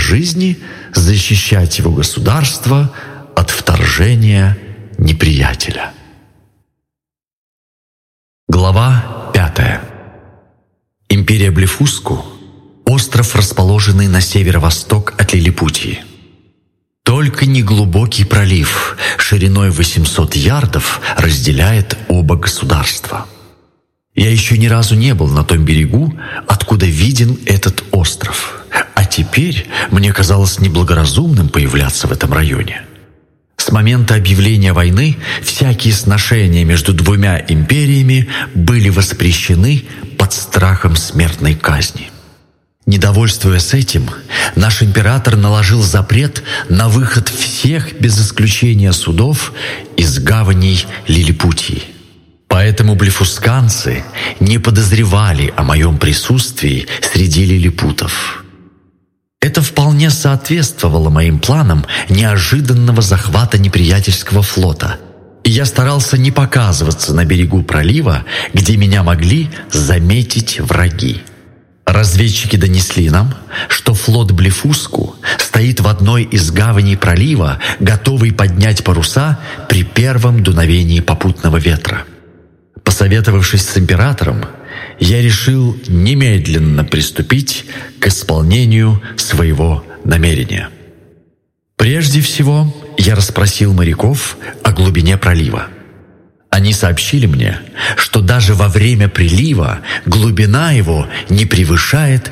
жизни защищать его государство от вторжения неприятеля. Глава 5. Империя Блефуску – остров, расположенный на северо-восток от Лилипутии. Только неглубокий пролив шириной 800 ярдов разделяет оба государства. Я еще ни разу не был на том берегу, откуда виден этот остров, а теперь мне казалось неблагоразумным появляться в этом районе. С момента объявления войны всякие сношения между двумя империями были воспрещены под страхом смертной казни. Недовольствуясь этим, наш император наложил запрет на выход всех без исключения судов из гаваней Лилипутии. Поэтому блефусканцы не подозревали о моем присутствии среди лилипутов. Это вполне соответствовало моим планам неожиданного захвата неприятельского флота, и я старался не показываться на берегу пролива, где меня могли заметить враги. Разведчики донесли нам, что флот Блефуску стоит в одной из гаваней пролива, готовый поднять паруса при первом дуновении попутного ветра. Посоветовавшись с императором, я решил немедленно приступить к исполнению своего намерения. Прежде всего, я расспросил моряков о глубине пролива. Они сообщили мне, что даже во время прилива глубина его не превышает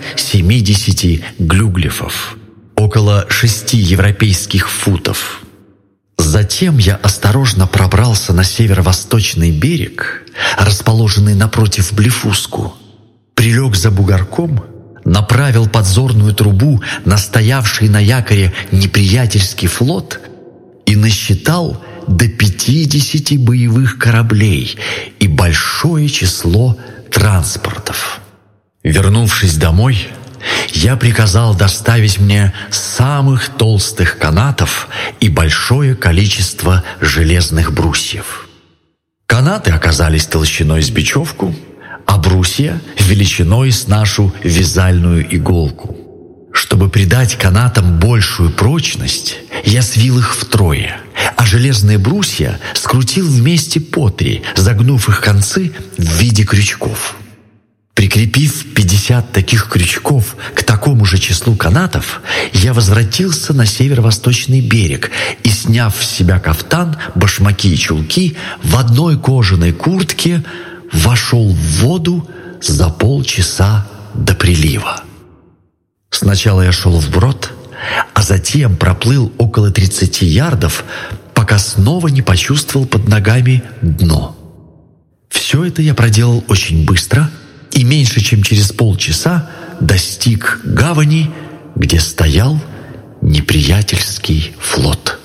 70 глюглифов, около 6 европейских футов. Затем я осторожно пробрался на северо-восточный берег, расположенный напротив Блефуску, прилег за бугорком, направил подзорную трубу на стоявший на якоре неприятельский флот и насчитал до 50 боевых кораблей и большое число транспортов. Вернувшись домой, я приказал доставить мне самых толстых канатов и большое количество железных брусьев. Канаты оказались толщиной с бечевку, а брусья — величиной с нашу вязальную иголку. Чтобы придать канатам большую прочность, я свил их втрое, а железные брусья скрутил вместе по 3, загнув их концы в виде крючков. Прикрепив 50 таких крючков к такому же числу канатов, я возвратился на северо-восточный берег и, сняв с себя кафтан, башмаки и чулки, в одной кожаной куртке вошел в воду за полчаса до прилива. Сначала я шел вброд, а затем проплыл около 30 ярдов, пока снова не почувствовал под ногами дно. Все это я проделал очень быстро и меньше чем через полчаса достиг гавани, где стоял неприятельский флот.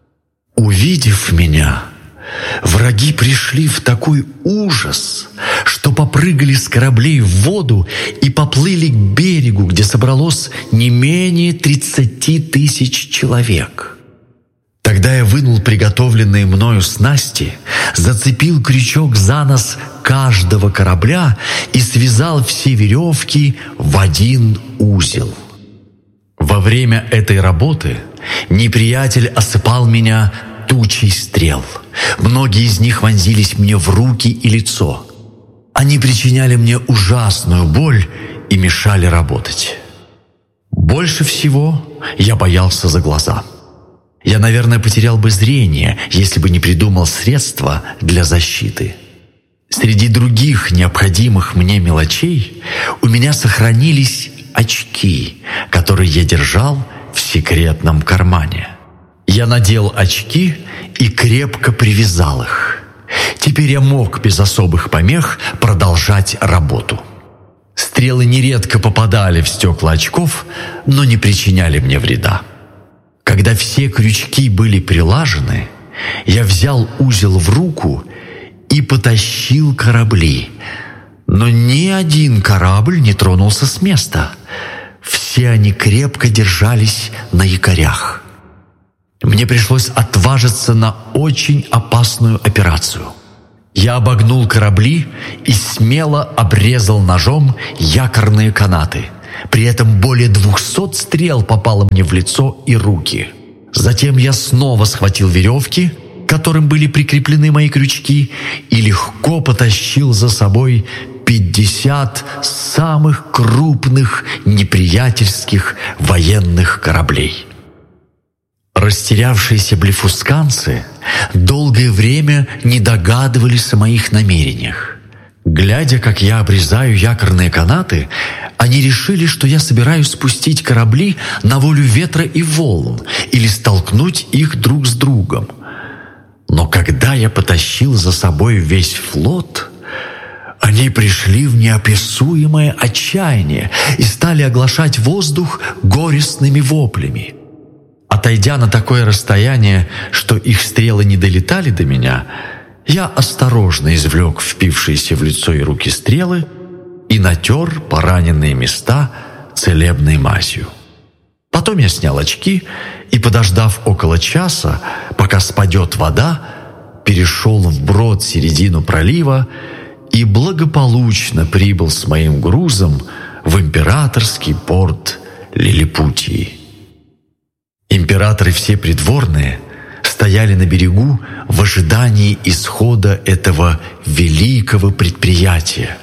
Увидев меня, враги пришли в такой ужас, что попрыгали с кораблей в воду и поплыли к берегу, где собралось не менее 30 тысяч человек. Тогда я вынул приготовленные мною снасти, зацепил крючок за нос каждого корабля и связал все веревки в один узел. Во время этой работы неприятель осыпал меня тучей стрел. Многие из них вонзились мне в руки и лицо. Они причиняли мне ужасную боль и мешали работать. Больше всего я боялся за глаза. Я, наверное, потерял бы зрение, если бы не придумал средства для защиты. Среди других необходимых мне мелочей у меня сохранились очки, которые я держал в секретном кармане. Я надел очки и крепко привязал их. Теперь я мог без особых помех продолжать работу. Стрелы нередко попадали в стекла очков, но не причиняли мне вреда. Когда все крючки были прилажены, я взял узел в руку и потащил корабли. Но ни один корабль не тронулся с места. Все они крепко держались на якорях. Мне пришлось отважиться на очень опасную операцию. Я обогнул корабли и смело обрезал ножом якорные канаты, При этом более 200 стрел попало мне в лицо и руки. Затем я снова схватил веревки, к которым были прикреплены мои крючки, и легко потащил за собой 50 самых крупных неприятельских военных кораблей. Растерявшиеся блефусканцы долгое время не догадывались о моих намерениях. Глядя, как я обрезаю якорные канаты, они решили, что я собираюсь спустить корабли на волю ветра и волн или столкнуть их друг с другом. Но когда я потащил за собой весь флот, они пришли в неописуемое отчаяние и стали оглашать воздух горестными воплями. Отойдя на такое расстояние, что их стрелы не долетали до меня, я осторожно извлек впившиеся в лицо и руки стрелы и натер пораненные места целебной мазью. Потом я снял очки и, подождав около часа, пока спадет вода, перешел вброд середину пролива и благополучно прибыл с моим грузом в императорский порт Лилипутии. Император и все придворные стояли на берегу в ожидании исхода этого великого предприятия.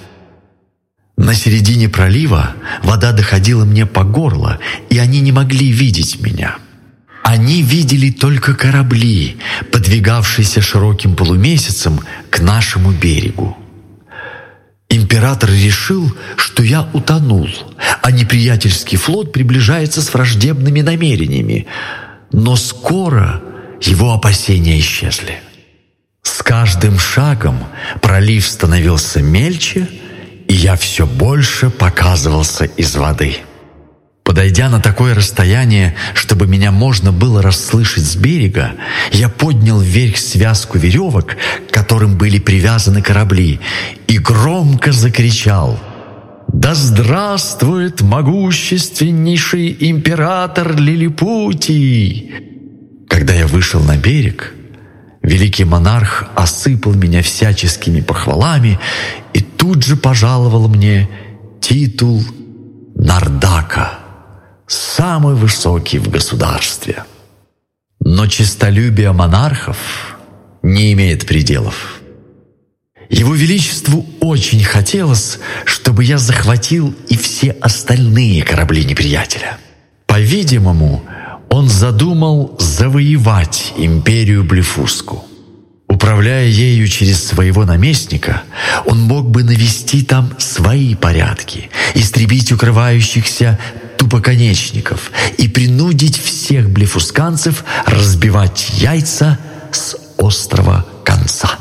На середине пролива вода доходила мне по горло, и они не могли видеть меня. Они видели только корабли, подвигавшиеся широким полумесяцем к нашему берегу. Император решил, что я утонул, а неприятельский флот приближается с враждебными намерениями. Но скоро его опасения исчезли. С каждым шагом пролив становился мельче, и я все больше показывался из воды. Подойдя на такое расстояние, чтобы меня можно было расслышать с берега, я поднял вверх связку веревок, к которым были привязаны корабли, и громко закричал: «Да здравствует могущественнейший император Лилипутий!» Когда я вышел на берег, великий монарх осыпал меня всяческими похвалами и тут же пожаловал мне титул Нардака, самый высокий в государстве. Но честолюбие монархов не имеет пределов. Его Величеству очень хотелось, чтобы я захватил и все остальные корабли неприятеля. По-видимому, он задумал завоевать империю Блефуску. Управляя ею через своего наместника, он мог бы навести там свои порядки, истребить укрывающихся тупоконечников и принудить всех блефусканцев разбивать яйца с острого конца.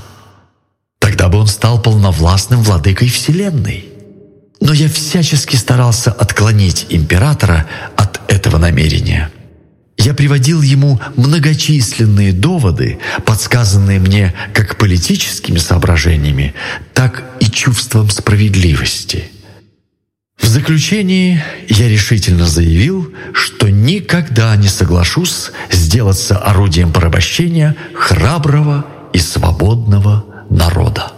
Тогда бы он стал полновластным владыкой Вселенной. Но я всячески старался отклонить императора от этого намерения. Я приводил ему многочисленные доводы, подсказанные мне как политическими соображениями, так и чувством справедливости. В заключении я решительно заявил, что никогда не соглашусь сделаться орудием порабощения храброго и свободного народа.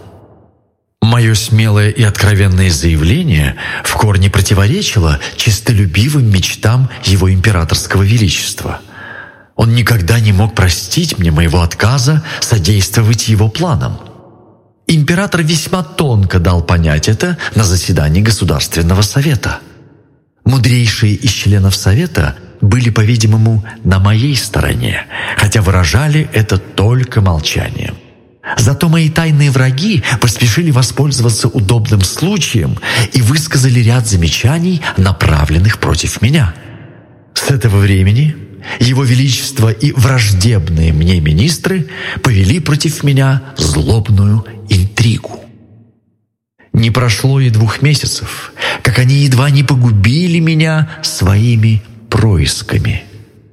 Мое смелое и откровенное заявление в корне противоречило честолюбивым мечтам его императорского величества. Он никогда не мог простить мне моего отказа содействовать его планам. Император весьма тонко дал понять это на заседании Государственного совета. Мудрейшие из членов совета были, по-видимому, на моей стороне, хотя выражали это только молчанием. Зато мои тайные враги поспешили воспользоваться удобным случаем и высказали ряд замечаний, направленных против меня. С этого времени Его Величество и враждебные мне министры повели против меня злобную интригу. Не прошло и 2 месяцев, как они едва не погубили меня своими происками.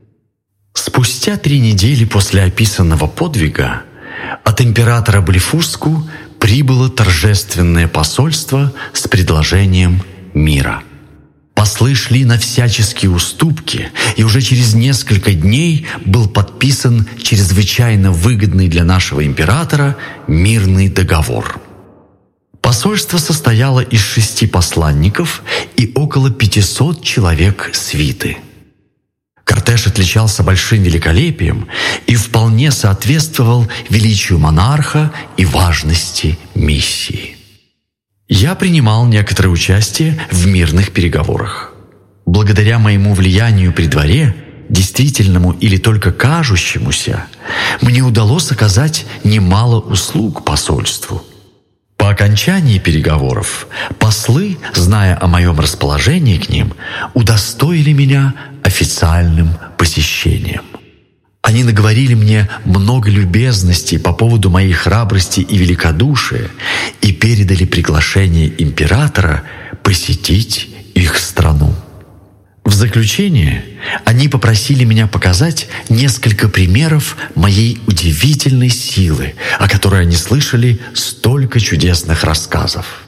Спустя 3 недели после описанного подвига от императора Блефуску прибыло торжественное посольство с предложением мира. Послы шли на всяческие уступки, и уже через несколько дней был подписан чрезвычайно выгодный для нашего императора мирный договор. Посольство состояло из 6 посланников и около 500 человек свиты. Кортеж отличался большим великолепием и вполне соответствовал величию монарха и важности миссии. Я принимал некоторое участие в мирных переговорах. Благодаря моему влиянию при дворе, действительному или только кажущемуся, мне удалось оказать немало услуг посольству. По окончании переговоров послы, зная о моем расположении к ним, удостоили меня официальным посещением. Они наговорили мне много любезностей по поводу моей храбрости и великодушия и передали приглашение императора посетить их страну. В заключение они попросили меня показать несколько примеров моей удивительной силы, о которой они слышали столько чудесных рассказов.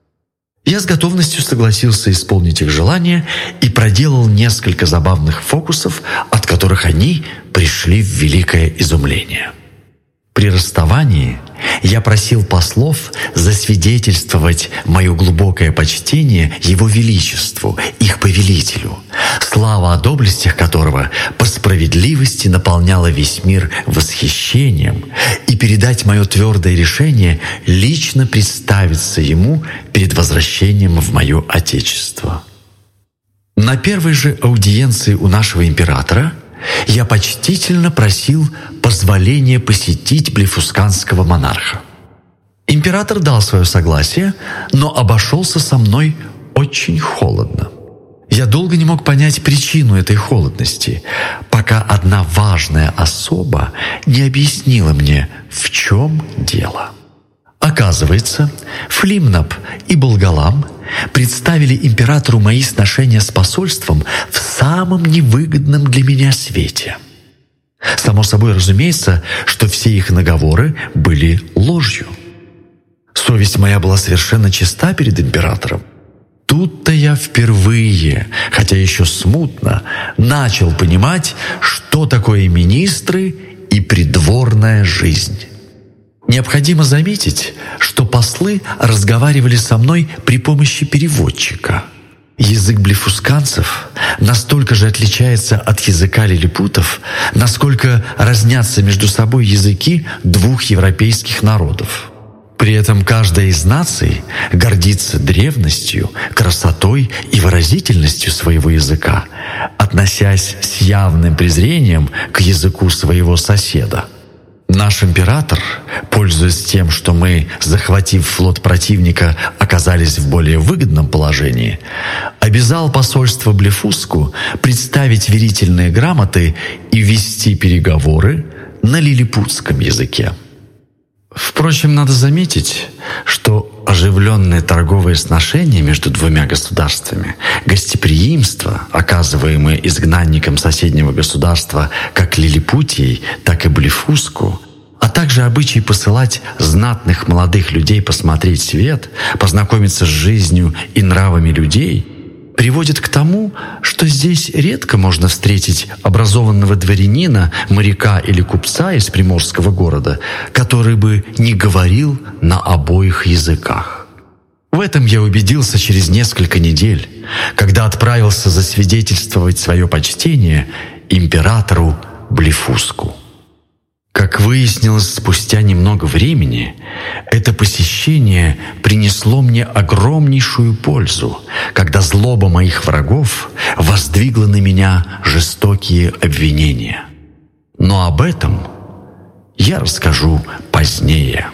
Я с готовностью согласился исполнить их желание и проделал несколько забавных фокусов, от которых они пришли в великое изумление. При расставании я просил послов засвидетельствовать мое глубокое почтение Его Величеству, их повелителю, слава о доблестях которого по справедливости наполняла весь мир восхищением, и передать мое твердое решение лично представиться ему перед возвращением в мое Отечество. На первой же аудиенции у нашего императора я почтительно просил позволения посетить блефусканского монарха. Император дал свое согласие, но обошелся со мной очень холодно. Я долго не мог понять причину этой холодности, пока одна важная особа не объяснила мне, в чем дело. Оказывается, Флимнап и Болгалам представили императору мои сношения с посольством в самом невыгодном для меня свете. Само собой разумеется, что все их наговоры были ложью. Совесть моя была совершенно чиста перед императором. Тут-то я впервые, хотя еще смутно, начал понимать, что такое министры и придворная жизнь. Необходимо заметить, что послы разговаривали со мной при помощи переводчика. Язык блефусканцев настолько же отличается от языка лилипутов, насколько разнятся между собой языки двух европейских народов. При этом каждая из наций гордится древностью, красотой и выразительностью своего языка, относясь с явным презрением к языку своего соседа. Наш император, пользуясь тем, что мы, захватив флот противника, оказались в более выгодном положении, обязал посольство Блефуску представить верительные грамоты и вести переговоры на лилипутском языке. Впрочем, надо заметить, что оживленные торговые сношения между двумя государствами, гостеприимство, оказываемое изгнанникам соседнего государства как Лилипутией, так и Блефуску, а также обычай посылать знатных молодых людей посмотреть свет, познакомиться с жизнью и нравами людей, приводит к тому, что здесь редко можно встретить образованного дворянина, моряка или купца из приморского города, который бы не говорил на обоих языках. В этом я убедился через несколько недель, когда отправился засвидетельствовать свое почтение императору Блефуску. Как выяснилось спустя немного времени, это посещение принесло мне огромнейшую пользу, когда злоба моих врагов воздвигла на меня жестокие обвинения. Но об этом я расскажу позднее.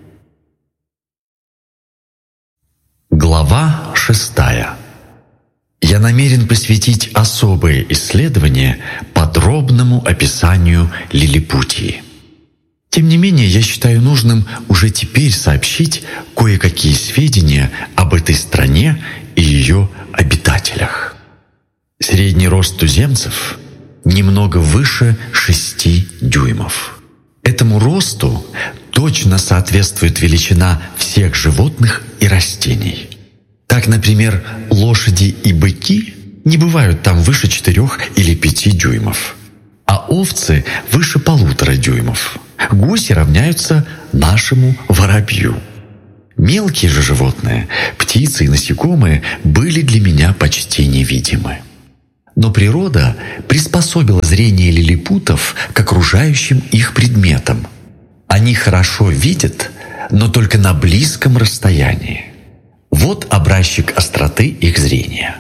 Глава 6. Я намерен посвятить особое исследование подробному описанию Лилипутии. Тем не менее, я считаю нужным уже теперь сообщить кое-какие сведения об этой стране и ее обитателях. Средний рост туземцев немного выше 6 дюймов. Этому росту точно соответствует величина всех животных и растений. Так, например, лошади и быки не бывают там выше 4 или 5 дюймов, а овцы выше 1,5 дюймов. Гуси равняются нашему воробью. Мелкие же животные, птицы и насекомые, были для меня почти невидимы. Но природа приспособила зрение лилипутов к окружающим их предметам. Они хорошо видят, но только на близком расстоянии. Вот образчик остроты их зрения.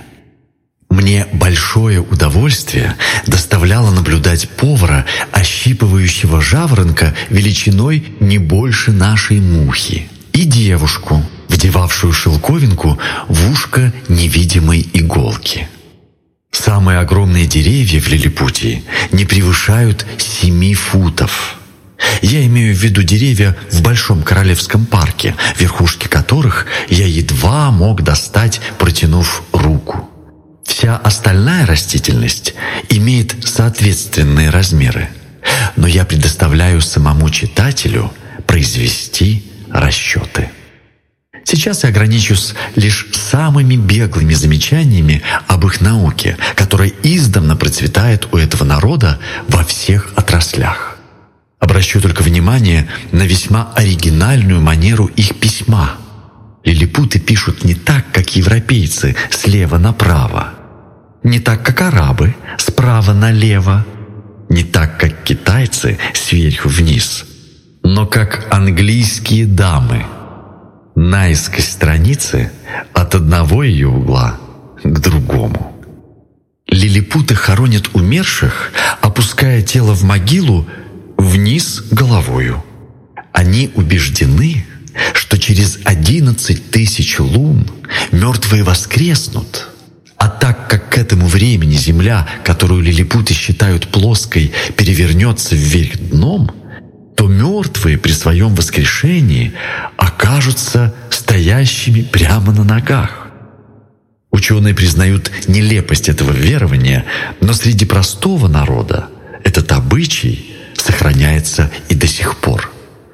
Мне большое удовольствие доставляло наблюдать повара, ощипывающего жаворонка величиной не больше нашей мухи, и девушку, вдевавшую шелковинку в ушко невидимой иголки. Самые огромные деревья в Лилипутии не превышают 7 футов. Я имею в виду деревья в Большом Королевском парке, верхушки которых я едва мог достать, протянув руку. Вся остальная растительность имеет соответственные размеры, но я предоставляю самому читателю произвести расчеты. Сейчас я ограничусь лишь самыми беглыми замечаниями об их науке, которая издавна процветает у этого народа во всех отраслях. Обращу только внимание на весьма оригинальную манеру их письма. Лилипуты пишут не так, как европейцы, слева направо, не так, как арабы, справа налево, не так, как китайцы, сверху вниз, но как английские дамы, наискось страницы от одного ее угла к другому. Лилипуты хоронят умерших, опуская тело в могилу вниз головою. Они убеждены, что через 11 тысяч лун мертвые воскреснут, а так как к этому времени земля, которую лилипуты считают плоской, перевернется вверх дном, то мертвые при своем воскрешении окажутся стоящими прямо на ногах. Ученые признают нелепость этого верования, но среди простого народа этот обычай сохраняется и до сих пор.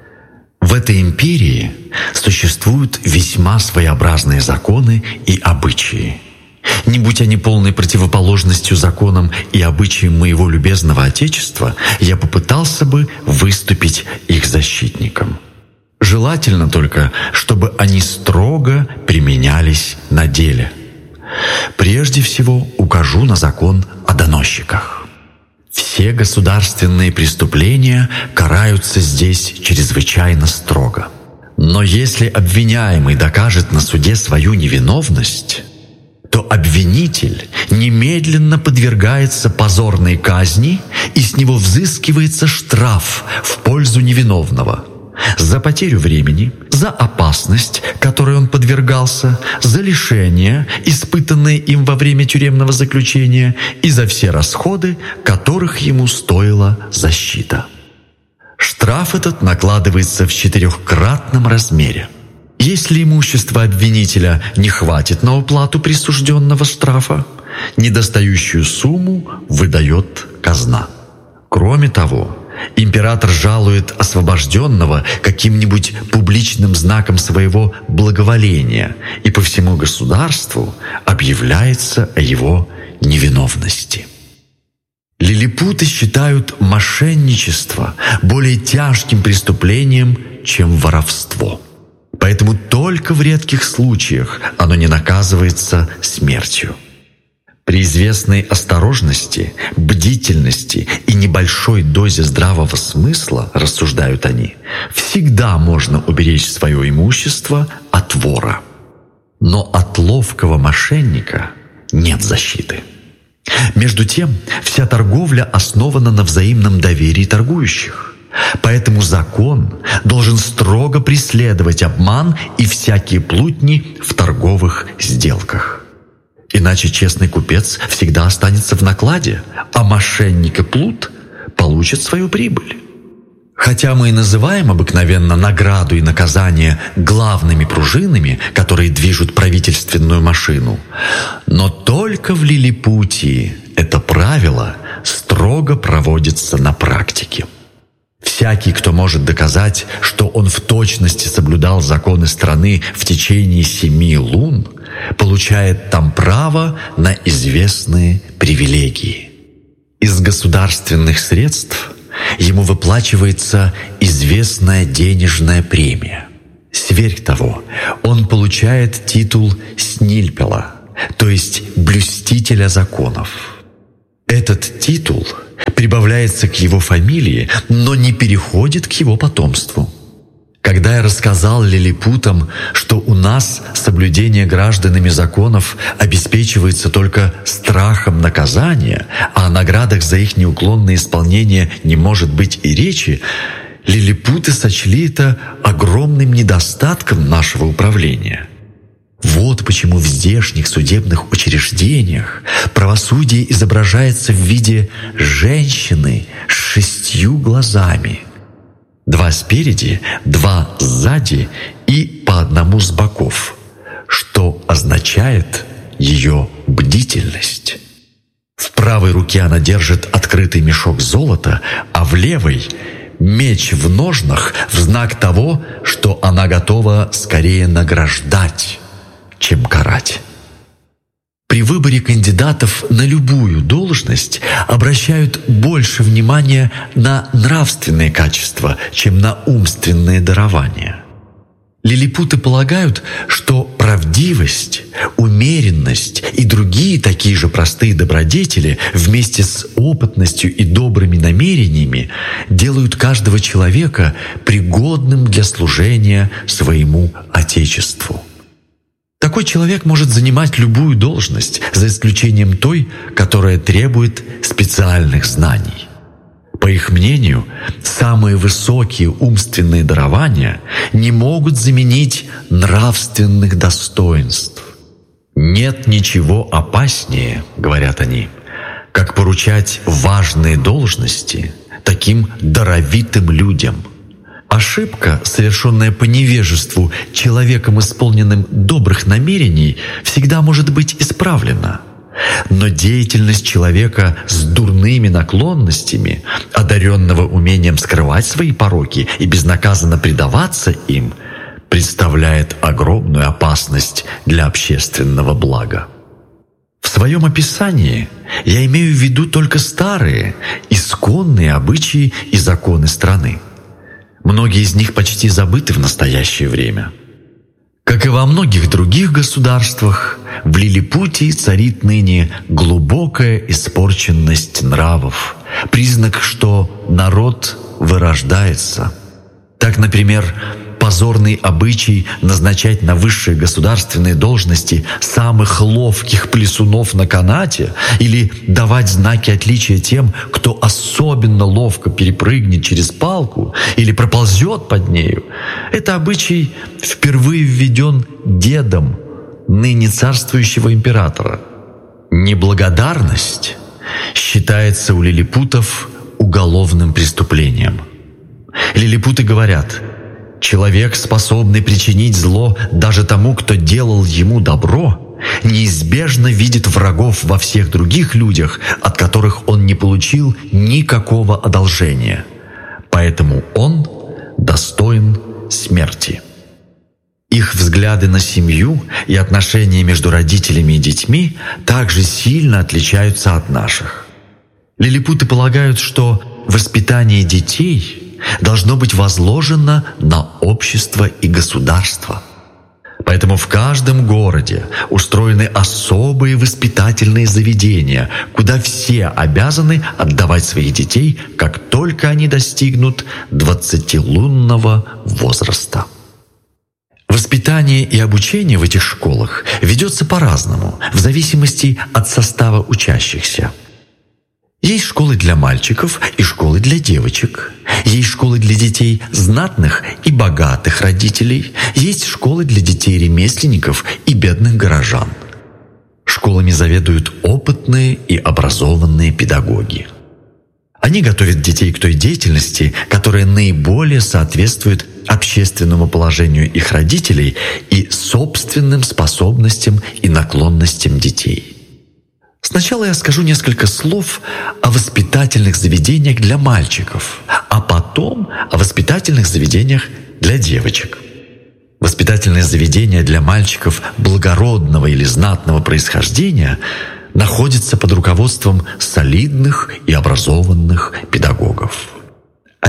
В этой империи существуют весьма своеобразные законы и обычаи. Не будь они полной противоположностью законам и обычаям моего любезного Отечества, я попытался бы выступить их защитником. Желательно только, чтобы они строго применялись на деле. Прежде всего укажу на закон о доносчиках. Все государственные преступления караются здесь чрезвычайно строго. Но если обвиняемый докажет на суде свою невиновность, то обвинитель немедленно подвергается позорной казни, и с него взыскивается штраф в пользу невиновного за потерю времени, за опасность, которой он подвергался, за лишения, испытанные им во время тюремного заключения, и за все расходы, которых ему стоила защита. Штраф этот накладывается в 4-кратном размере. Если имущество обвинителя не хватит на уплату присужденного штрафа, недостающую сумму выдает казна. Кроме того, император жалует освобожденного каким-нибудь публичным знаком своего благоволения, и по всему государству объявляется о его невиновности. Лилипуты считают мошенничество более тяжким преступлением, чем воровство. Поэтому только в редких случаях оно не наказывается смертью. При известной осторожности, бдительности и небольшой дозе здравого смысла, рассуждают они, всегда можно уберечь свое имущество от вора. Но от ловкого мошенника нет защиты. Между тем, вся торговля основана на взаимном доверии торгующих. Поэтому закон должен строго преследовать обман и всякие плутни в торговых сделках. Иначе честный купец всегда останется в накладе, а мошенник и плут получат свою прибыль. Хотя мы и называем обыкновенно награду и наказание главными пружинами, которые движут правительственную машину, но только в Лилипутии это правило строго проводится на практике. Всякий, кто может доказать, что он в точности соблюдал законы страны в течение 7 лун, получает там право на известные привилегии. Из государственных средств ему выплачивается известная денежная премия. Сверх того, он получает титул снильпела, то есть блюстителя законов. Этот титул прибавляется к его фамилии, но не переходит к его потомству. Когда я рассказал лилипутам, что у нас соблюдение гражданами законов обеспечивается только страхом наказания, а о наградах за их неуклонное исполнение не может быть и речи, лилипуты сочли это огромным недостатком нашего управления. Вот почему в здешних судебных учреждениях правосудие изображается в виде женщины с 6 глазами. 2 спереди, 2 сзади и по 1 с боков, что означает ее бдительность. В правой руке она держит открытый мешок золота, а в левой — меч в ножнах в знак того, что она готова скорее награждать, чем карать. При выборе кандидатов на любую должность обращают больше внимания на нравственные качества, чем на умственные дарования. Лилипуты полагают, что правдивость, умеренность и другие такие же простые добродетели вместе с опытностью и добрыми намерениями делают каждого человека пригодным для служения своему Отечеству. Такой человек может занимать любую должность, за исключением той, которая требует специальных знаний. По их мнению, самые высокие умственные дарования не могут заменить нравственных достоинств. «Нет ничего опаснее, — говорят они, — как поручать важные должности таким даровитым людям». Ошибка, совершенная по невежеству человеком, исполненным добрых намерений, всегда может быть исправлена. Но деятельность человека с дурными наклонностями, одаренного умением скрывать свои пороки и безнаказанно предаваться им, представляет огромную опасность для общественного блага. В своем описании я имею в виду только старые, исконные обычаи и законы страны. Многие из них почти забыты в настоящее время. Как и во многих других государствах, в Лилипутии царит ныне глубокая испорченность нравов, признак, что народ вырождается. Так, например, позорный обычай назначать на высшие государственные должности самых ловких плясунов на канате или давать знаки отличия тем, кто особенно ловко перепрыгнет через палку или проползет под нею. Это обычай впервые введен дедом ныне царствующего императора. Неблагодарность считается у лилипутов уголовным преступлением. Лилипуты говорят: человек, способный причинить зло даже тому, кто делал ему добро, неизбежно видит врагов во всех других людях, от которых он не получил никакого одолжения. Поэтому он достоин смерти. Их взгляды на семью и отношения между родителями и детьми также сильно отличаются от наших. Лилипуты полагают, что воспитание детей должно быть возложено на общество и государство. Поэтому в каждом городе устроены особые воспитательные заведения, куда все обязаны отдавать своих детей, как только они достигнут 20-лунного возраста. Воспитание и обучение в этих школах ведется по-разному, в зависимости от состава учащихся. Есть школы для мальчиков и школы для девочек. Есть школы для детей знатных и богатых родителей. Есть школы для детей ремесленников и бедных горожан. Школами заведуют опытные и образованные педагоги. Они готовят детей к той деятельности, которая наиболее соответствует общественному положению их родителей и собственным способностям и наклонностям детей. Сначала я скажу несколько слов о воспитательных заведениях для мальчиков, а потом о воспитательных заведениях для девочек. Воспитательные заведения для мальчиков благородного или знатного происхождения находятся под руководством солидных и образованных педагогов.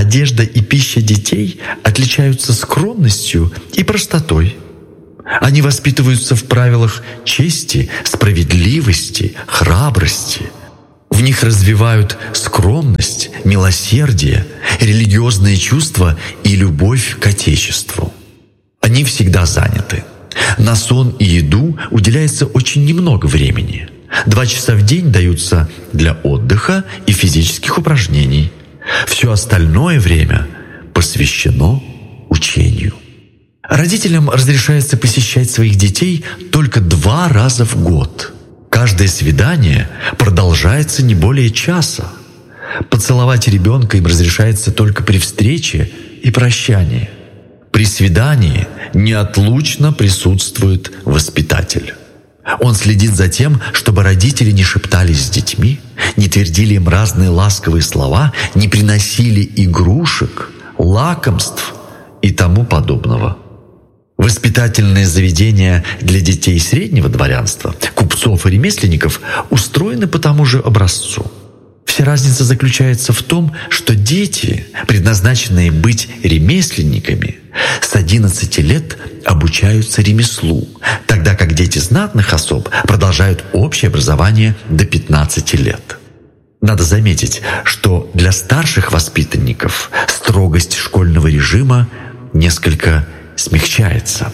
одежда и пища детей отличаются скромностью и простотой. Они воспитываются в правилах чести, справедливости, храбрости. В них развивают скромность, милосердие, религиозные чувства и любовь к Отечеству. Они всегда заняты. На сон и еду уделяется очень немного времени. 2 часа в день даются для отдыха и физических упражнений. Все остальное время посвящено учению. Родителям разрешается посещать своих детей только 2 раза в год. Каждое свидание продолжается не более часа. Поцеловать ребенка им разрешается только при встрече и прощании. При свидании неотлучно присутствует воспитатель. Он следит за тем, чтобы родители не шептались с детьми, не твердили им разные ласковые слова, не приносили игрушек, лакомств и тому подобного. Воспитательные заведения для детей среднего дворянства, купцов и ремесленников устроены по тому же образцу. Вся разница заключается в том, что дети, предназначенные быть ремесленниками, с 11 лет обучаются ремеслу, тогда как дети знатных особ продолжают общее образование до 15 лет. Надо заметить, что для старших воспитанников строгость школьного режима несколько смягчается.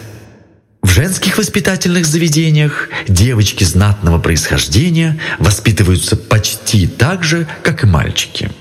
В женских воспитательных заведениях девочки знатного происхождения воспитываются почти так же, как и мальчики.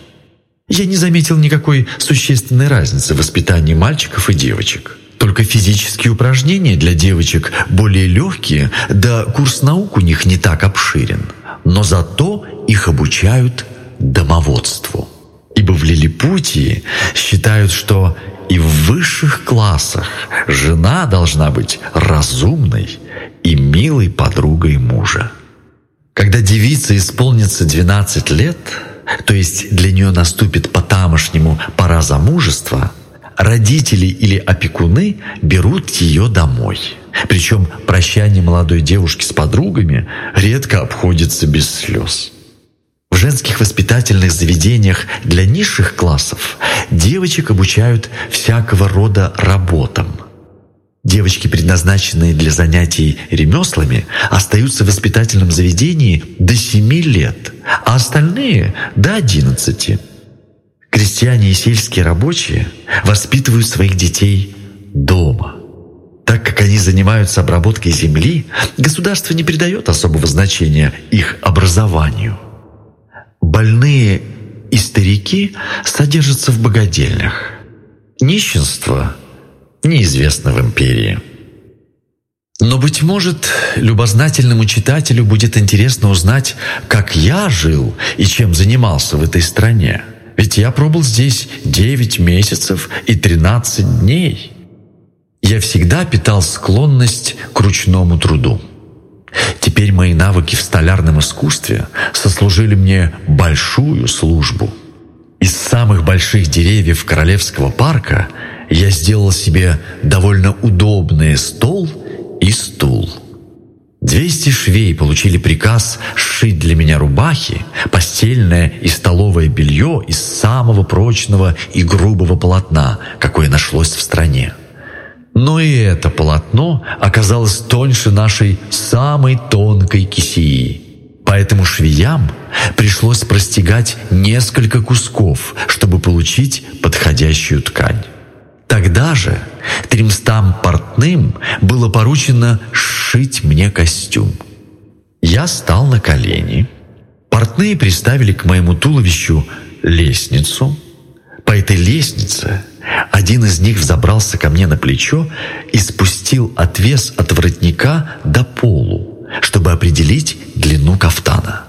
Я не заметил никакой существенной разницы в воспитании мальчиков и девочек. Только физические упражнения для девочек более легкие, да курс наук у них не так обширен. Но зато их обучают домоводству. Ибо в Лилипутии считают, что и в высших классах жена должна быть разумной и милой подругой мужа. Когда девице исполнится 12 лет, то есть для нее наступит по-тамошнему пора замужества, родители или опекуны берут ее домой. Причем прощание молодой девушки с подругами редко обходится без слез. В женских воспитательных заведениях для низших классов девочек обучают всякого рода работам. Девочки, предназначенные для занятий ремеслами, остаются в воспитательном заведении до 7 лет, а остальные – до 11. Крестьяне и сельские рабочие воспитывают своих детей дома. Так как они занимаются обработкой земли, государство не придает особого значения их образованию. Больные и старики содержатся в богадельнях. Нищенство неизвестно в империи. Но, быть может, любознательному читателю будет интересно узнать, как я жил и чем занимался в этой стране. Ведь я пробыл здесь 9 месяцев и 13 дней. Я всегда питал склонность к ручному труду. Теперь мои навыки в столярном искусстве сослужили мне большую службу. Из самых больших деревьев Королевского парка я сделал себе довольно удобный стол и стул. 200 швей получили приказ сшить для меня рубахи, постельное и столовое белье из самого прочного и грубого полотна, какое нашлось в стране. Но и это полотно оказалось тоньше нашей самой тонкой кисеи. Поэтому швеям пришлось простегать несколько кусков, чтобы получить подходящую ткань. Тогда же 300 портным было поручено сшить мне костюм. Я стал на колени. Портные приставили к моему туловищу лестницу. По этой лестнице один из них взобрался ко мне на плечо и спустил отвес от воротника до полу, чтобы определить длину кафтана.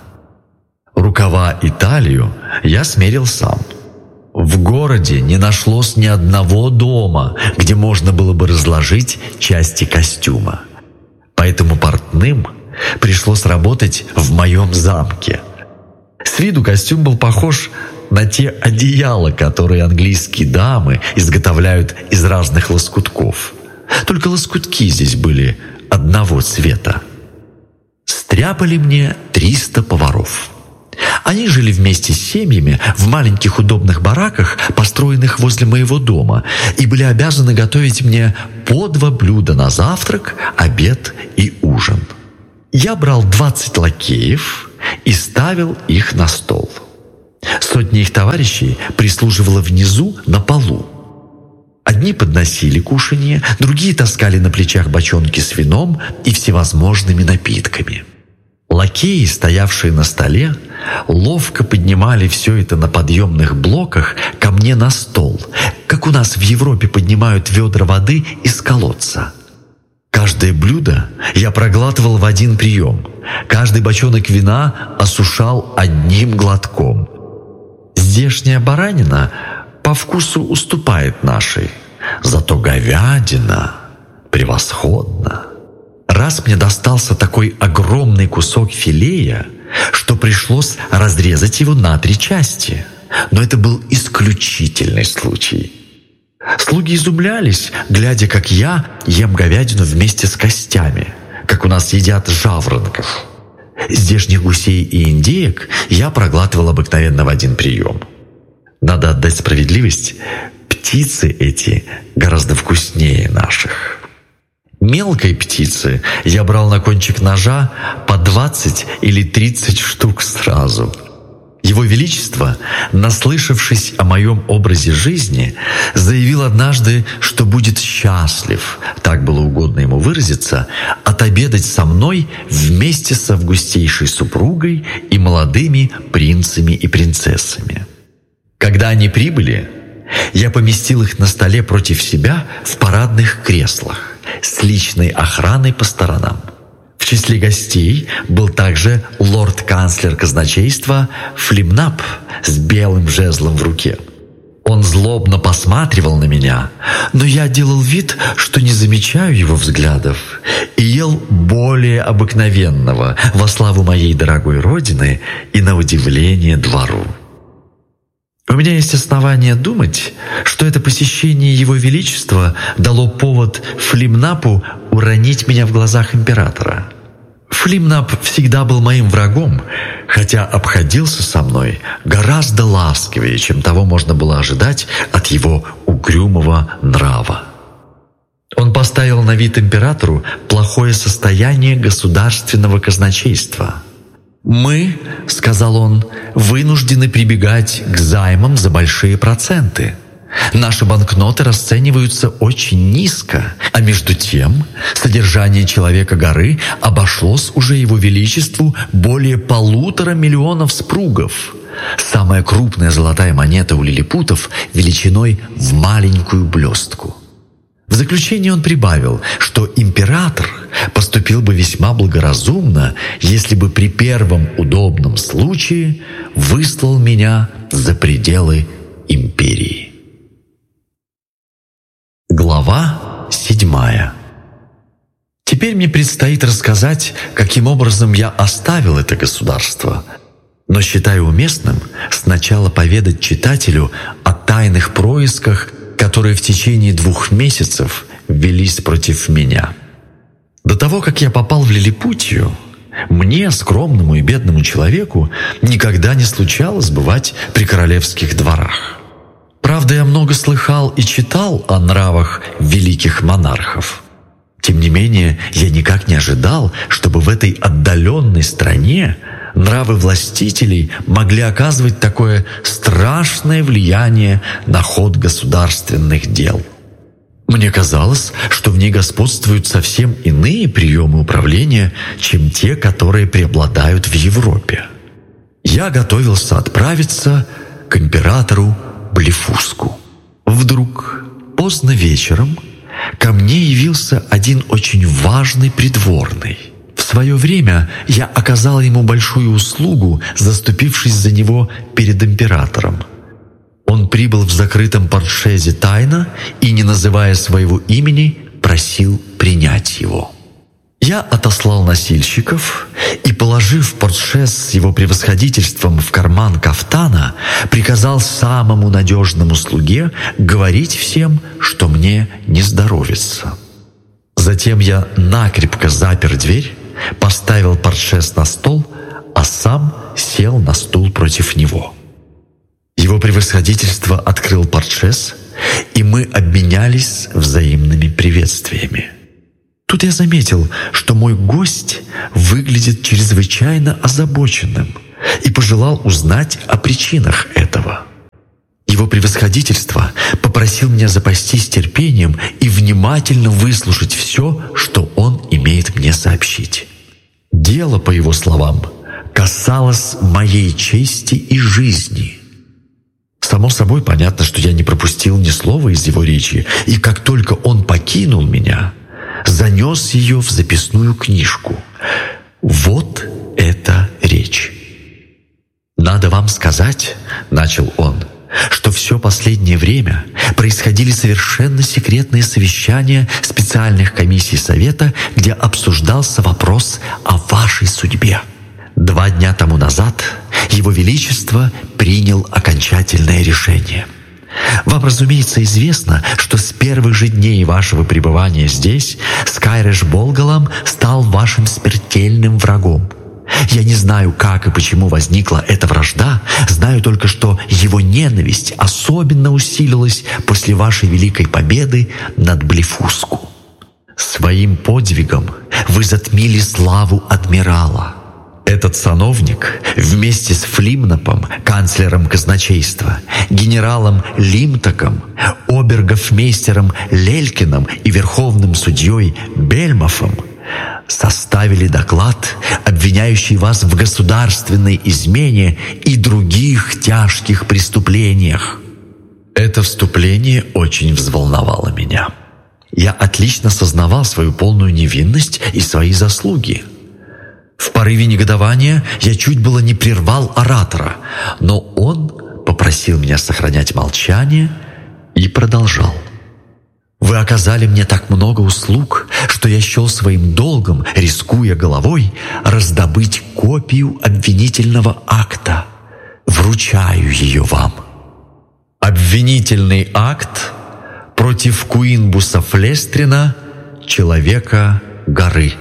Рукава и талию я смерил сам. В городе не нашлось ни одного дома, где можно было бы разложить части костюма. Поэтому портным пришлось работать в моем замке. С виду костюм был похож на те одеяла, которые английские дамы изготовляют из разных лоскутков. Только лоскутки здесь были одного цвета. Стряпали мне 300 поваров. Они жили вместе с семьями в маленьких удобных бараках, построенных возле моего дома, и были обязаны готовить мне по 2 блюда на завтрак, обед и ужин. Я брал 20 лакеев и ставил их на стол. Сотня их товарищей прислуживала внизу на полу. Одни подносили кушанье, другие таскали на плечах бочонки с вином и всевозможными напитками. Лакеи, стоявшие на столе, ловко поднимали все это на подъемных блоках ко мне на стол, как у нас в Европе поднимают ведра воды из колодца. Каждое блюдо я проглатывал в один прием, каждый бочонок вина осушал одним глотком. Здешняя баранина по вкусу уступает нашей, зато говядина превосходна. Раз мне достался такой огромный кусок филея, что пришлось разрезать его на 3 части. Но это был исключительный случай. Слуги изумлялись, глядя, как я ем говядину вместе с костями, как у нас едят жаворонков. Здешних гусей и индеек я проглатывал обыкновенно в один прием. Надо отдать справедливость, птицы эти гораздо вкуснее наших. Мелкой птицы я брал на кончик ножа по 20 или 30 штук сразу. Его Величество, наслышавшись о моем образе жизни, заявил однажды, что будет счастлив, так было угодно ему выразиться, отобедать со мной вместе с августейшей супругой и молодыми принцами и принцессами. Когда они прибыли, я поместил их на столе против себя в парадных креслах с личной охраной по сторонам. В числе гостей был также лорд-канцлер казначейства Флимнап с белым жезлом в руке. Он злобно посматривал на меня, но я делал вид, что не замечаю его взглядов, и ел более обыкновенного во славу моей дорогой родины и на удивление двору. У меня есть основания думать, что это посещение Его Величества дало повод Флимнапу уронить меня в глазах императора. Флимнап всегда был моим врагом, хотя обходился со мной гораздо ласковее, чем того можно было ожидать от его угрюмого нрава. Он поставил на вид императору плохое состояние государственного казначейства. «Мы, — сказал он, — вынуждены прибегать к займам за большие проценты. Наши банкноты расцениваются очень низко, а между тем содержание Человека-горы обошлось уже Его Величеству более 1,5 миллиона спругов. Самая крупная золотая монета у лилипутов величиной в маленькую блестку». В заключение он прибавил, что император поступил бы весьма благоразумно, если бы при первом удобном случае выслал меня за пределы империи. Глава 7. Теперь мне предстоит рассказать, каким образом я оставил это государство, но считаю уместным сначала поведать читателю о тайных происках, которые в течение 2 месяцев велись против меня. До того, как я попал в Лилипутию, мне, скромному и бедному человеку, никогда не случалось бывать при королевских дворах. Правда, я много слыхал и читал о нравах великих монархов. Тем не менее, я никак не ожидал, чтобы в этой отдаленной стране нравы властителей могли оказывать такое страшное влияние на ход государственных дел. Мне казалось, что в ней господствуют совсем иные приемы управления, чем те, которые преобладают в Европе. Я готовился отправиться к императору Блефуску. Вдруг, поздно вечером, ко мне явился один очень важный придворный. В свое время я оказал ему большую услугу, заступившись за него перед императором. Он прибыл в закрытом портшезе тайно и, не называя своего имени, просил принять его. Я отослал носильщиков и, положив портшез с его превосходительством в карман кафтана, приказал самому надежному слуге говорить всем, что мне не здоровится. Затем я накрепко запер дверь, поставил портшес на стол, а сам сел на стул против него. Его превосходительство открыл портшес, и мы обменялись взаимными приветствиями. Тут я заметил, что мой гость выглядит чрезвычайно озабоченным и пожелал узнать о причинах этого. Его превосходительство попросил меня запастись терпением и внимательно выслушать все, что он имеет мне сообщить. Дело, по его словам, касалось моей чести и жизни. Само собой понятно, что я не пропустил ни слова из его речи, и как только он покинул меня, занес ее в записную книжку. Вот эта речь. «Надо вам сказать, — начал он, — что все последнее время происходили совершенно секретные совещания специальных комиссий Совета, где обсуждался вопрос о вашей судьбе. 2 дня тому назад Его Величество принял окончательное решение. Вам, разумеется, известно, что с первых же дней вашего пребывания здесь Скайрэш Болгалам стал вашим смертельным врагом. Я не знаю, как и почему возникла эта вражда, знаю только, что его ненависть особенно усилилась после вашей великой победы над Блефуску. Своим подвигом вы затмили славу адмирала. Этот сановник вместе с Флимнапом, канцлером казначейства, генералом Лимтаком, обергофмейстером Лелькиным и верховным судьей Бельмофом составили доклад, обвиняющий вас в государственной измене и других тяжких преступлениях. Это вступление очень взволновало меня. Я отлично сознавал свою полную невинность и свои заслуги. В порыве негодования я чуть было не прервал оратора, но он попросил меня сохранять молчание и продолжал. «Вы оказали мне так много услуг, что я счел своим долгом, рискуя головой, раздобыть копию обвинительного акта. Вручаю ее вам». Обвинительный акт против Куинбуса Флестрина, человека горы.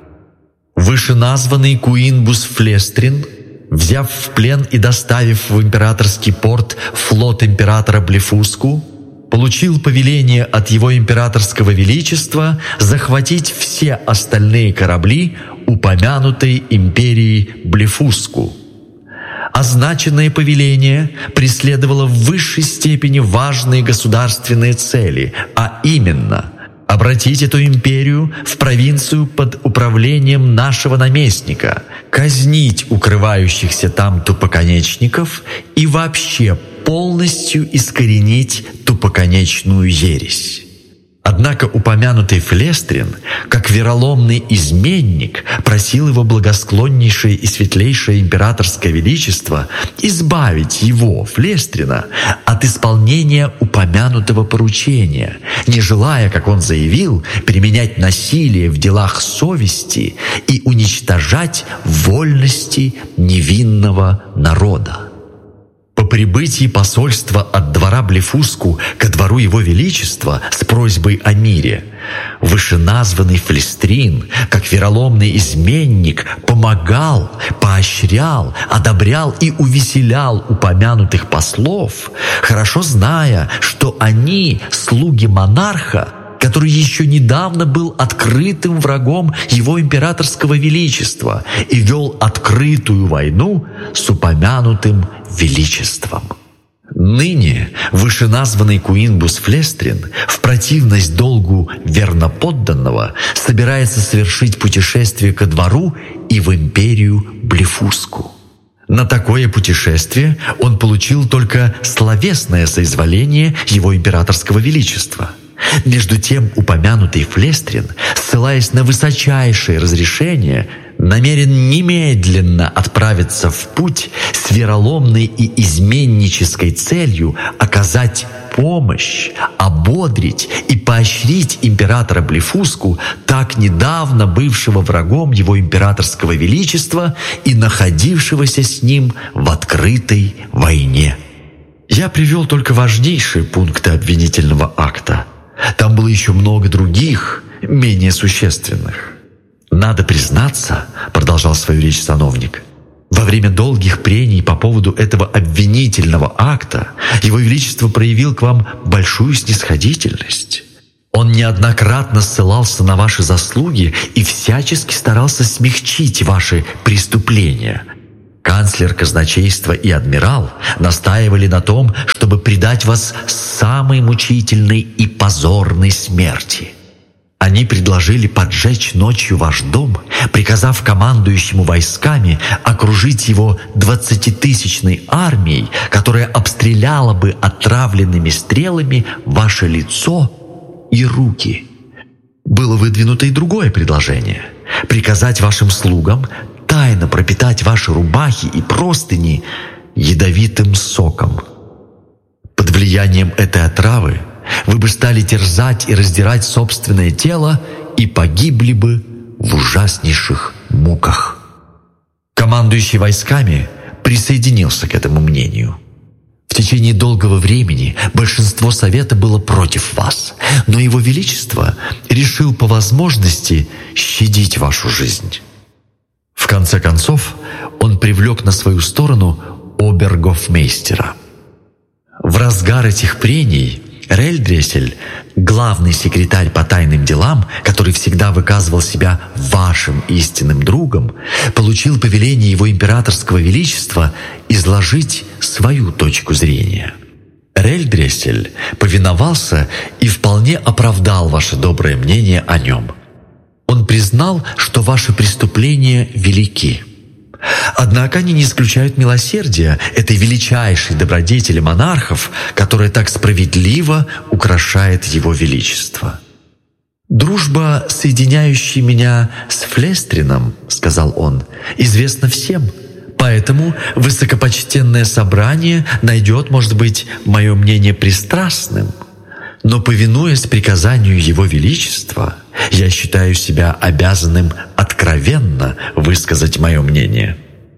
Вышеназванный Куинбус Флестрин, взяв в плен и доставив в императорский порт флот императора Блефуску, получил повеление от его императорского величества захватить все остальные корабли упомянутой империи Блефуску. Означенное повеление преследовало в высшей степени важные государственные цели, а именно обратить эту империю в провинцию под управлением нашего наместника, казнить укрывающихся там тупоконечников и вообще полностью искоренить тупоконечную ересь. Однако упомянутый Флестрин, как вероломный изменник, просил его благосклоннейшее и светлейшее императорское величество избавить его, Флестрина, от исполнения упомянутого поручения, не желая, как он заявил, применять насилие в делах совести и уничтожать вольности невинного народа. По прибытии посольства от двора Блефуску ко двору Его Величества с просьбой о мире, вышеназванный Флестрин, как вероломный изменник, помогал, поощрял, одобрял и увеселял упомянутых послов, хорошо зная, что они слуги монарха, который еще недавно был открытым врагом его императорского величества и вел открытую войну с упомянутым величеством. Ныне вышеназванный Куинбус Флестрин в противность долгу верноподданного собирается совершить путешествие ко двору и в империю Блефуску. На такое путешествие он получил только словесное соизволение его императорского величества. Между тем упомянутый Флестрин, ссылаясь на высочайшее разрешение, намерен немедленно отправиться в путь с вероломной и изменнической целью оказать помощь, ободрить и поощрить императора Блефуску, так недавно бывшего врагом его императорского величества и находившегося с ним в открытой войне. Я привел только важнейшие пункты обвинительного акта. Там было еще много других, менее существенных. «Надо признаться, — продолжал свою речь сановник, — во время долгих прений по поводу этого обвинительного акта Его Величество проявил к вам большую снисходительность. Он неоднократно ссылался на ваши заслуги и всячески старался смягчить ваши преступления. Канцлер казначейства и адмирал настаивали на том, чтобы предать вас самой мучительной и позорной смерти. Они предложили поджечь ночью ваш дом, приказав командующему войсками окружить его 20-тысячной армией, которая обстреляла бы отравленными стрелами ваше лицо и руки. Было выдвинуто и другое предложение – приказать вашим слугам тайно пропитать ваши рубахи и простыни ядовитым соком. Под влиянием этой отравы вы бы стали терзать и раздирать собственное тело и погибли бы в ужаснейших муках. Командующий войсками присоединился к этому мнению. В течение долгого времени большинство совета было против вас, но Его Величество решил по возможности щадить вашу жизнь. В конце концов, он привлек на свою сторону обергофмейстера. В разгар этих прений Рельдрессель, главный секретарь по тайным делам, который всегда выказывал себя вашим истинным другом, получил повеление Его Императорского Величества изложить свою точку зрения. Рельдрессель повиновался и вполне оправдал ваше доброе мнение о нем. Он признал, что ваши преступления велики. Однако они не исключают милосердия этой величайшей добродетели монархов, которая так справедливо украшает Его Величество. «Дружба, соединяющая меня с Флестрином, — сказал он, — известна всем, поэтому высокопочтенное собрание найдет, может быть, мое мнение пристрастным. Но, повинуясь приказанию Его Величества, я считаю себя обязанным откровенно высказать мое мнение.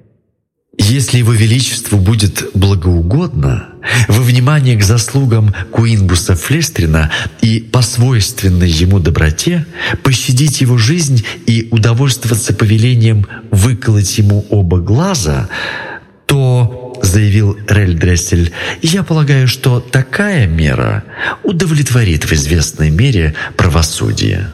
Если Его Величеству будет благоугодно, во внимание к заслугам Куинбуса Флестрина и по свойственной ему доброте пощадить его жизнь и удовольствоваться повелением выколоть ему оба глаза, то, — заявил Рельдрессель, — я полагаю, что такая мера удовлетворит в известной мере правосудие.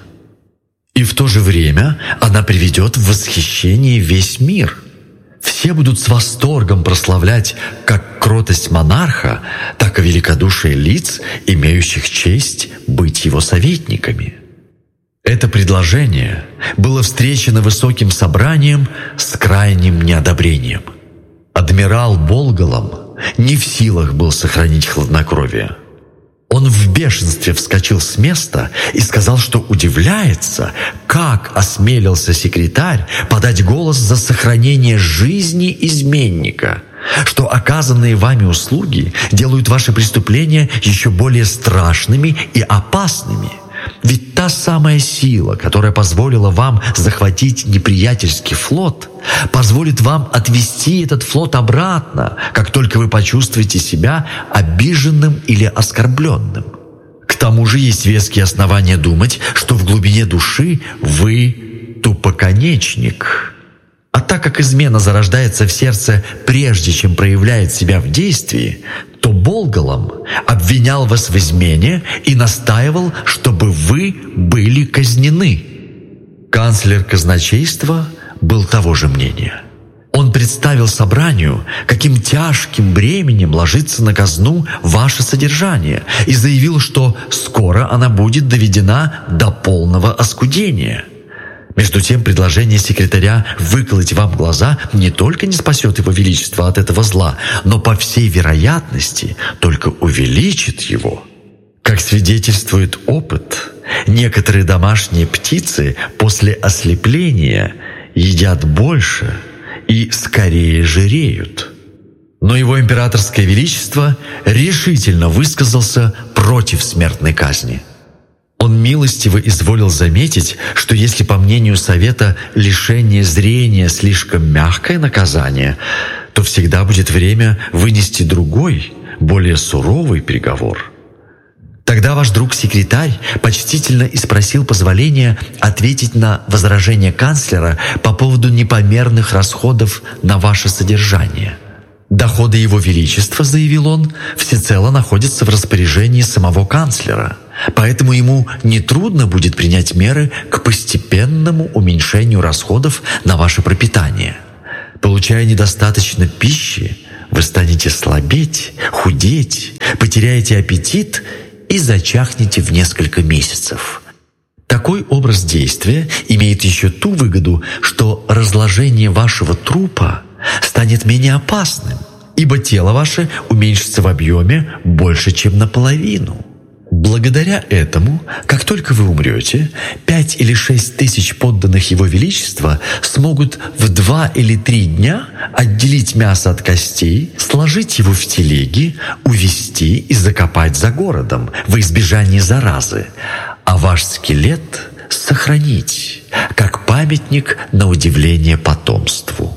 И в то же время она приведет в восхищение весь мир. Все будут с восторгом прославлять как кротость монарха, так и великодушие лиц, имеющих честь быть его советниками». Это предложение было встречено высоким собранием с крайним неодобрением. Адмирал Болголом не в силах был сохранить хладнокровие. Он в бешенстве вскочил с места и сказал, что удивляется, как осмелился секретарь подать голос за сохранение жизни изменника, что оказанные вами услуги делают ваши преступления еще более страшными и опасными. Ведь та самая сила, которая позволила вам захватить неприятельский флот, позволит вам отвести этот флот обратно, как только вы почувствуете себя обиженным или оскорбленным. К тому же есть веские основания думать, что в глубине души вы тупоконечник. А так как измена зарождается в сердце прежде, чем проявляет себя в действии, то Болголом обвинял вас в измене и настаивал, чтобы вы были казнены. Канцлер казначейства был того же мнения. Он представил собранию, каким тяжким бременем ложится на казну ваше содержание, и заявил, что скоро она будет доведена до полного оскудения. Между тем, предложение секретаря выколоть вам глаза не только не спасет Его Величество от этого зла, но, по всей вероятности, только увеличит его. Как свидетельствует опыт, некоторые домашние птицы после ослепления едят больше и скорее жиреют. Но Его Императорское Величество решительно высказался против смертной казни. Он милостиво изволил заметить, что если, по мнению Совета, лишение зрения слишком мягкое наказание, то всегда будет время вынести другой, более суровый приговор. Тогда ваш друг-секретарь почтительно и спросил позволения ответить на возражение канцлера по поводу непомерных расходов на ваше содержание. «Доходы Его Величества, — заявил он, — всецело находятся в распоряжении самого канцлера, поэтому ему нетрудно будет принять меры к постепенному уменьшению расходов на ваше пропитание. Получая недостаточно пищи, вы станете слабеть, худеть, потеряете аппетит и зачахнете в несколько месяцев. Такой образ действия имеет еще ту выгоду, что разложение вашего трупа станет менее опасным, ибо тело ваше уменьшится в объеме больше, чем наполовину. Благодаря этому, как только вы умрете, 5 или 6 тысяч подданных Его Величества смогут в 2 или 3 дня отделить мясо от костей, сложить его в телеги, увезти и закопать за городом во избежание заразы, а ваш скелет сохранить, как памятник на удивление потомству.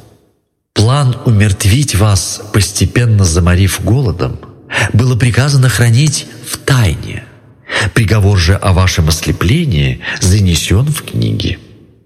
План умертвить вас, постепенно заморив голодом, было приказано хранить в тайне. Приговор же о вашем ослеплении занесен в книги.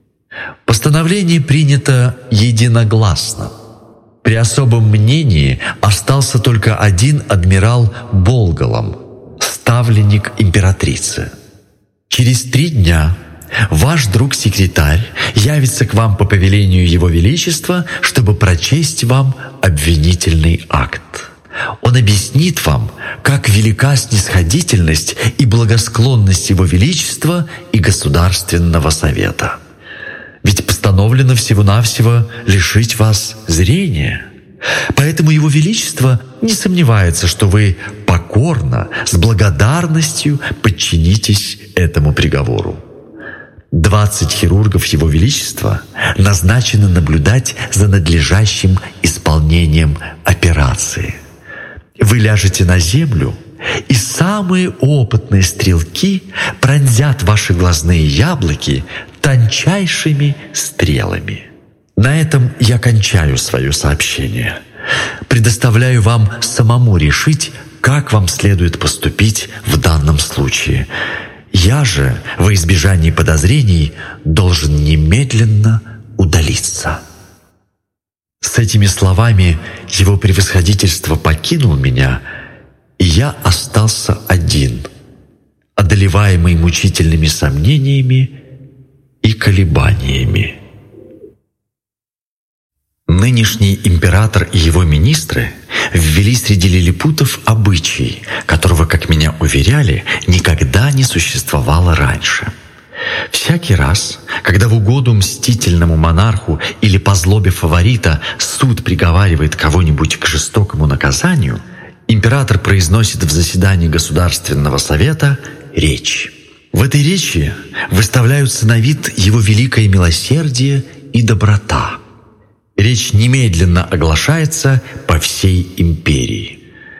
Постановление принято единогласно. При особом мнении остался только один адмирал Болголом, ставленник императрицы. Через 3 дня ваш друг-секретарь явится к вам по повелению Его Величества, чтобы прочесть вам обвинительный акт. Он объяснит вам, как велика снисходительность и благосклонность Его Величества и Государственного Совета. Ведь постановлено всего-навсего лишить вас зрения. Поэтому Его Величество не сомневается, что вы покорно, с благодарностью подчинитесь этому приговору. 20 хирургов Его Величества назначены наблюдать за надлежащим исполнением операции. Вы ляжете на землю, и самые опытные стрелки пронзят ваши глазные яблоки тончайшими стрелами. На этом я кончаю свое сообщение. Предоставляю вам самому решить, как вам следует поступить в данном случае. Я же, во избежание подозрений, должен немедленно удалиться». С этими словами Его Превосходительство покинул меня, и я остался один, одолеваемый мучительными сомнениями и колебаниями. Нынешний император и его министры ввели среди лилипутов обычай, которого, как меня уверяли, никогда не существовало раньше. Всякий раз, когда в угоду мстительному монарху или по злобе фаворита суд приговаривает кого-нибудь к жестокому наказанию, император произносит в заседании Государственного Совета речь. В этой речи выставляются на вид его великое милосердие и доброта. Речь немедленно оглашается по всей империи.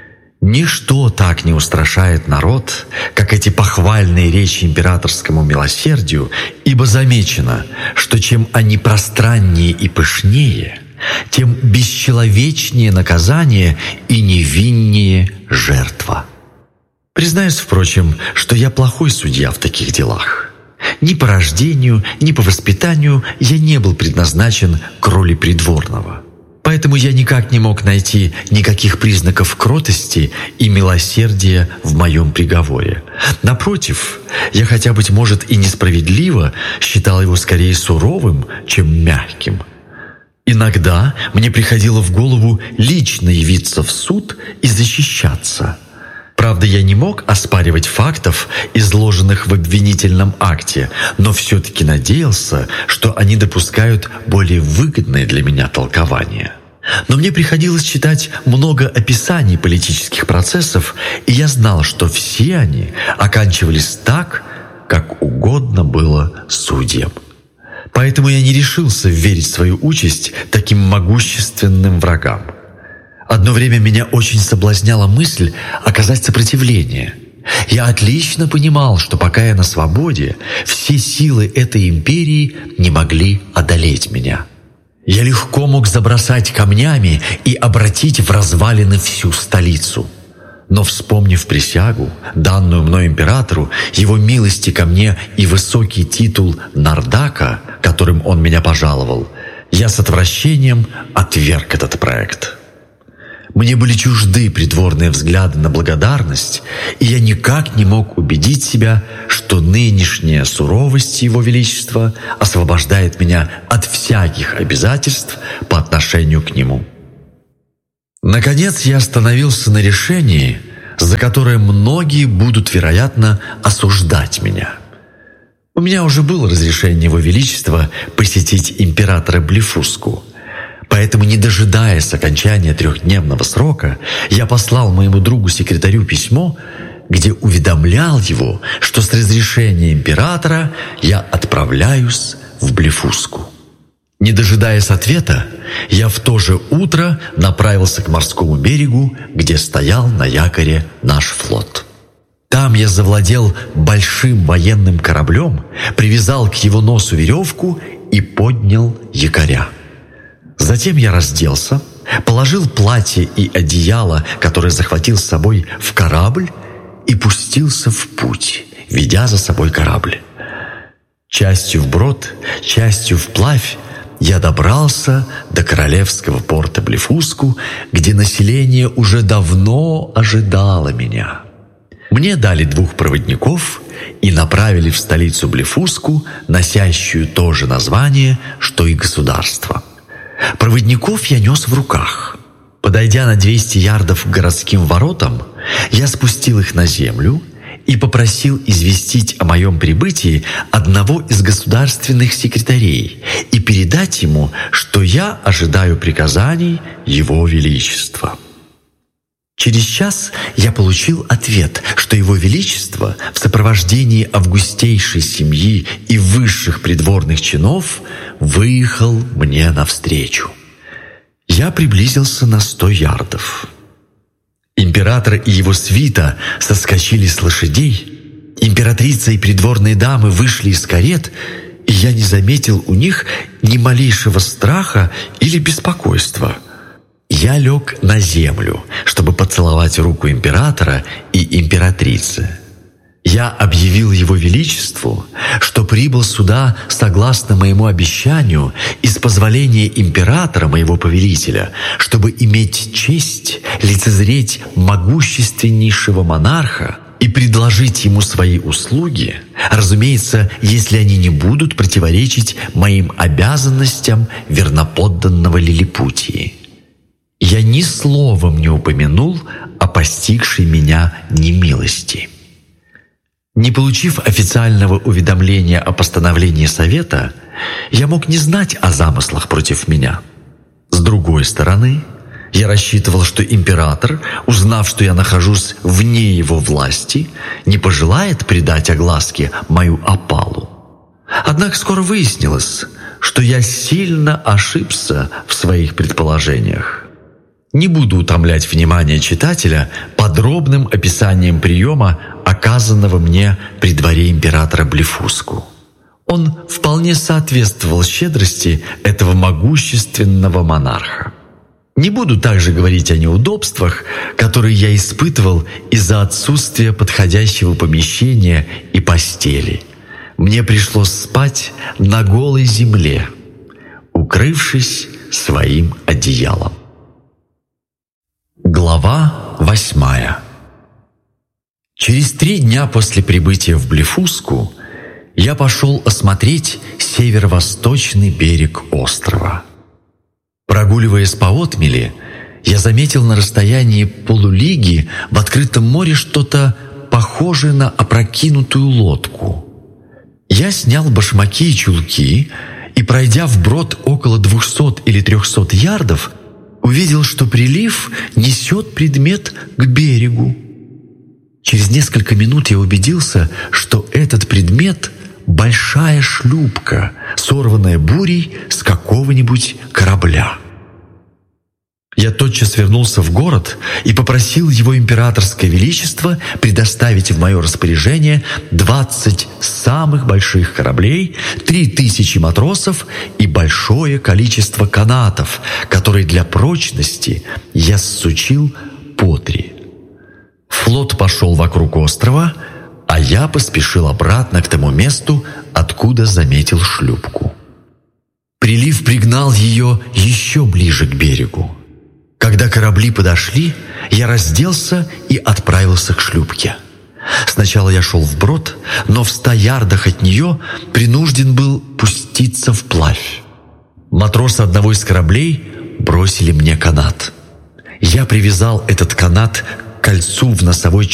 Ничто так не устрашает народ, как эти похвальные речи императорскому милосердию, ибо замечено, что чем они пространнее и пышнее, тем бесчеловечнее наказание и невиннее жертва. Признаюсь, впрочем, что я плохой судья в таких делах. Ни по рождению, ни по воспитанию я не был предназначен к роли придворного. Поэтому я никак не мог найти никаких признаков кротости и милосердия в моем приговоре. Напротив, я, хотя, быть может, и несправедливо, считал его скорее суровым, чем мягким. Иногда мне приходило в голову лично явиться в суд и защищаться. Правда, я не мог оспаривать фактов, изложенных в обвинительном акте, но все-таки надеялся, что они допускают более выгодное для меня толкование. Но мне приходилось читать много описаний политических процессов, и я знал, что все они оканчивались так, как угодно было судьям. Поэтому я не решился верить свою участь таким могущественным врагам. Одно время меня очень соблазняла мысль оказать сопротивление. Я отлично понимал, что пока я на свободе, все силы этой империи не могли одолеть меня. Я легко мог забросать камнями и обратить в развалины всю столицу. Но, вспомнив присягу, данную мной императору, его милости ко мне и высокий титул Нардака, которым он меня пожаловал, я с отвращением отверг этот проект. Мне были чужды придворные взгляды на благодарность, и я никак не мог убедить себя, что нынешняя суровость Его Величества освобождает меня от всяких обязательств по отношению к нему. Наконец я остановился на решении, за которое многие будут, вероятно, осуждать меня. У меня уже было разрешение Его Величества посетить императора Блефуску, поэтому, не дожидаясь окончания 3-дневного срока, я послал моему другу-секретарю письмо, где уведомлял его, что с разрешения императора я отправляюсь в Блефуску. Не дожидаясь ответа, я в то же утро направился к морскому берегу, где стоял на якоре наш флот. Там я завладел большим военным кораблем, привязал к его носу веревку и поднял якоря. Затем я разделся, положил платье и одеяло, которое захватил с собой, в корабль и пустился в путь, ведя за собой корабль. Частью вброд, частью вплавь я добрался до королевского порта Блефуску, где население уже давно ожидало меня. Мне дали 2 проводников и направили в столицу Блефуску, носящую то же название, что и государство. Проводников я нес в руках. Подойдя на 200 ярдов к городским воротам, я спустил их на землю и попросил известить о моем прибытии одного из государственных секретарей и передать ему, что я ожидаю приказаний Его Величества. Через час я получил ответ, что Его Величество в сопровождении августейшей семьи и высших придворных чинов выехал мне навстречу. Я приблизился на 100 ярдов. Император и его свита соскочили с лошадей, императрица и придворные дамы вышли из карет, и я не заметил у них ни малейшего страха или беспокойства. Я лег на землю, чтобы поцеловать руку императора и императрицы. Я объявил Его Величеству, что прибыл сюда согласно моему обещанию и с позволения императора, моего повелителя, чтобы иметь честь лицезреть могущественнейшего монарха и предложить ему свои услуги, разумеется, если они не будут противоречить моим обязанностям верноподданного Лилипутии. Я ни словом не упомянул о постигшей меня немилости. Не получив официального уведомления о постановлении Совета, я мог не знать о замыслах против меня. С другой стороны, я рассчитывал, что император, узнав, что я нахожусь вне его власти, не пожелает придать огласке мою опалу. Однако скоро выяснилось, что я сильно ошибся в своих предположениях. Не буду утомлять внимание читателя подробным описанием приема, оказанного мне при дворе императора Блефуску. Он вполне соответствовал щедрости этого могущественного монарха. Не буду также говорить о неудобствах, которые я испытывал из-за отсутствия подходящего помещения и постели. Мне пришлось спать на голой земле, укрывшись своим одеялом. Глава 8. Через 3 дня после прибытия в Блефуску я пошел осмотреть северо-восточный берег острова. Прогуливаясь по отмели, я заметил на расстоянии полулиги в открытом море что-то похожее на опрокинутую лодку. Я снял башмаки и чулки и, пройдя вброд около 200 или 300 ярдов, увидел, что прилив несет предмет к берегу. Через несколько минут я убедился, что этот предмет — большая шлюпка, сорванная бурей с какого-нибудь корабля. Я тотчас вернулся в город и попросил его императорское величество предоставить в мое распоряжение 20 самых больших кораблей, 3000 матросов и большое количество канатов, которые для прочности я ссучил по 3. Флот пошел вокруг острова, а я поспешил обратно к тому месту, откуда заметил шлюпку. Прилив пригнал ее еще ближе к берегу. Когда корабли подошли, я разделся и отправился к шлюпке. Сначала я шел вброд, но в 100 ярдах от нее принужден был пуститься вплавь. Матросы одного из кораблей бросили мне канат. Я привязал этот канат к кольцу в носовой